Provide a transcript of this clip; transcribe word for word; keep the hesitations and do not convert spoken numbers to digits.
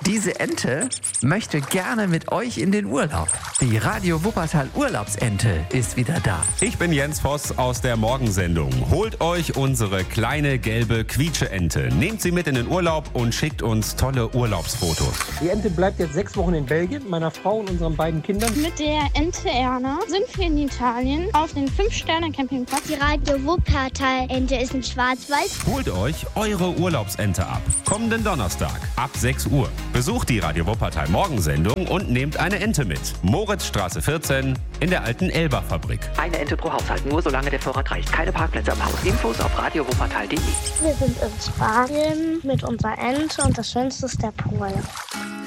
Diese Ente möchte gerne mit euch in den Urlaub. Die Radio Wuppertal Urlaubsente ist wieder da. Ich bin Jens Voss aus der Morgensendung. Holt euch unsere kleine gelbe Quietsche-Ente. Nehmt sie mit in den Urlaub und schickt uns tolle Urlaubsfotos. Die Ente bleibt jetzt sechs Wochen in Belgien, meiner Frau und unseren beiden Kindern. Mit der Ente Erna sind wir in Italien auf den fünf-Sterne-Campingplatz. Die Radio Wuppertal-Ente ist in Schwarz-Weiß. Holt euch eure Urlaubsente ab. Kommenden Donnerstag ab sechs Uhr. Besucht die Radio Wuppertal Morgensendung und nehmt eine Ente mit. Moritzstraße vierzehn in der alten Elba-Fabrik. Eine Ente pro Haushalt, nur solange der Vorrat reicht. Keine Parkplätze am Haus. Infos auf radio wuppertal punkt de. Wir sind in Spanien mit unserer Ente und das Schönste ist der Pool.